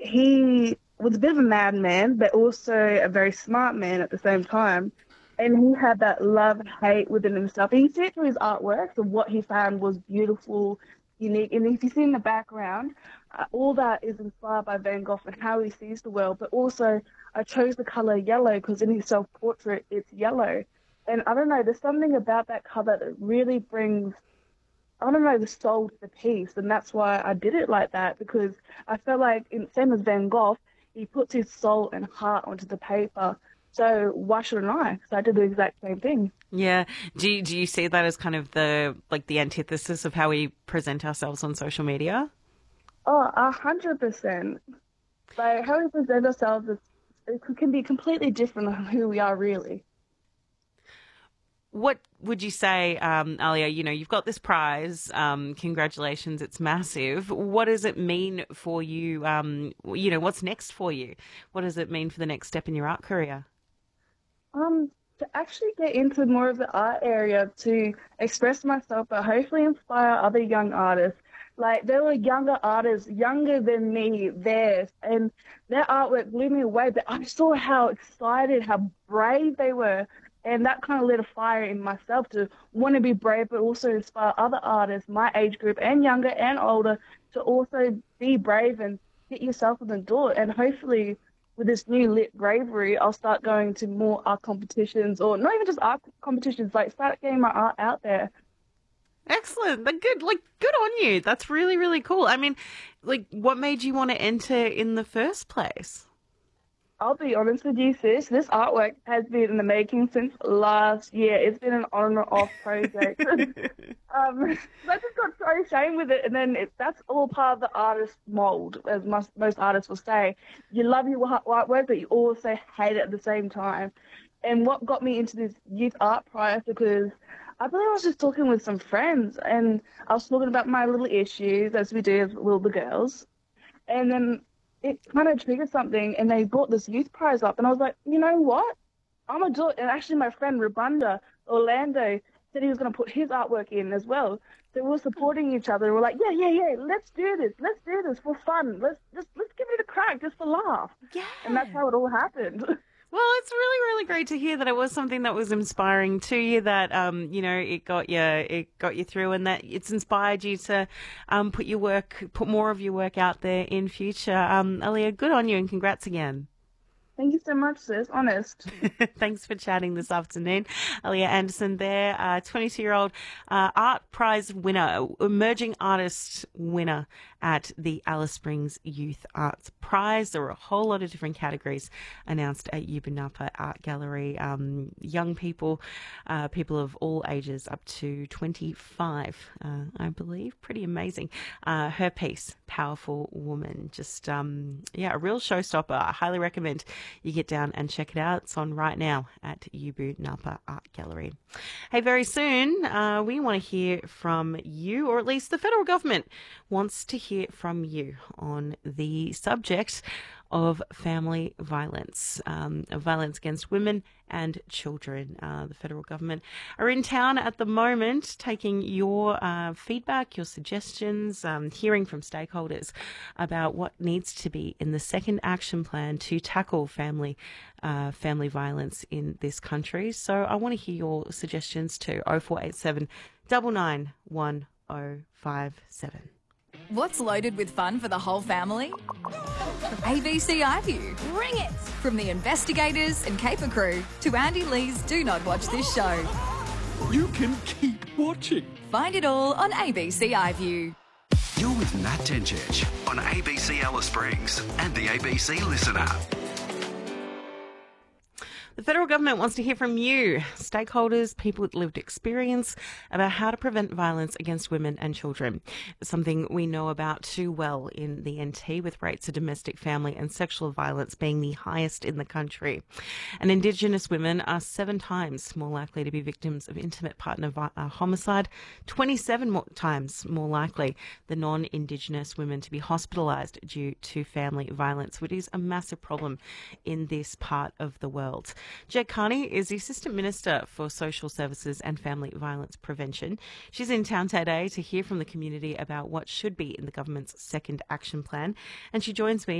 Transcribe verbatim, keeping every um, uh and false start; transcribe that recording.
he was a bit of a madman, but also a very smart man at the same time. And he had that love hate within himself. And you see it through his artwork of what he found was beautiful, unique. And if you see in the background, uh, all that is inspired by Van Gogh and how he sees the world. But also, I chose the color yellow because in his self-portrait, it's yellow. And I don't know, there's something about that color that really brings, I don't know, the soul to the piece. And that's why I did it like that, because I felt like, in, same as Van Gogh, he puts his soul and heart onto the paper. So why shouldn't I? Because I did the exact same thing. Yeah. Do you, do you see that as kind of the like the antithesis of how we present ourselves on social media? Oh, a hundred percent. Like how we present ourselves is, it can be completely different than who we are really. What would you say, um, Alia, you know, you've got this prize. Um, congratulations. It's massive. What does it mean for you? Um, you know, what's next for you? What does it mean for the next step in your art career? Um, to actually get into more of the art area, to express myself, but hopefully inspire other young artists. Like, there were younger artists, younger than me, there, and their artwork blew me away, but I saw how excited, how brave they were, and that kind of lit a fire in myself to want to be brave, but also inspire other artists, my age group, and younger and older, to also be brave and get yourself in the door, and hopefully with this new lit bravery, I'll start going to more art competitions, or not even just art competitions, like start getting my art out there. Excellent. Like, good, like, good on you. That's really, really cool. I mean, like, what made you want to enter in the first place? I'll be honest with you, sis. This artwork has been in the making since last year. It's been an on and off project. um, I just got so ashamed with it, and then it, that's all part of the artist mold, as most, most artists will say. You love your artwork, but you also hate it at the same time. And what got me into this youth art prize, because I believe I was just talking with some friends, and I was talking about my little issues, as we do as little the girls, and then it kind of triggered something, and they brought this youth prize up, and I was like, you know what? I'm gonna do it. And actually, my friend Rabunda Orlando said he was gonna put his artwork in as well. So we were supporting each other. We're like, yeah, yeah, yeah, let's do this. Let's do this for fun. Let's just let's give it a crack, just for laugh. Yeah. And that's how it all happened. Well, it's really, really great to hear that it was something that was inspiring to you, that, um, you know, it got you, it got you through, and that it's inspired you to, um, put your work, put more of your work out there in future. Um, Alia, good on you, and congrats again. Thank you so much, sis. Honest. Thanks for chatting this afternoon. Alia Anderson there, uh, twenty-two-year-old uh, art prize winner, emerging artist winner at the Alice Springs Youth Arts Prize. There were a whole lot of different categories announced at Yuba Napa Art Gallery. Um, young people, uh, people of all ages up to twenty-five, uh, I believe. Pretty amazing. Uh, her piece, Powerful Woman. Just, um, yeah, a real showstopper. I highly recommend you get down and check it out. It's on right now at Yuba Napa Art Gallery. Hey, very soon uh, we want to hear from you, or at least the federal government wants to hear from you on the subject of family violence, um, of violence against women and children. Uh, the federal government are in town at the moment, taking your uh, feedback, your suggestions, um, hearing from stakeholders about what needs to be in the second action plan to tackle family uh, family violence in this country. So I want to hear your suggestions to oh four eight seven, nine nine one oh five seven. What's loaded with fun for the whole family? A B C iView. Bring it! From the investigators and caper crew to Andy Lee's Do Not Watch This Show. You can keep watching. Find it all on A B C iView. You're with Matt Tenchich on A B C Alice Springs and the A B C Listen app. The federal government wants to hear from you, stakeholders, people with lived experience, about how to prevent violence against women and children. Something we know about too well in the N T, with rates of domestic, family and sexual violence being the highest in the country. And Indigenous women are seven times more likely to be victims of intimate partner vi- uh, homicide, twenty-seven more times more likely than non-Indigenous women to be hospitalised due to family violence, which is a massive problem in this part of the world. Jed Carney is the Assistant Minister for Social Services and Family Violence Prevention. She's in town today to hear from the community about what should be in the government's second action plan, and she joins me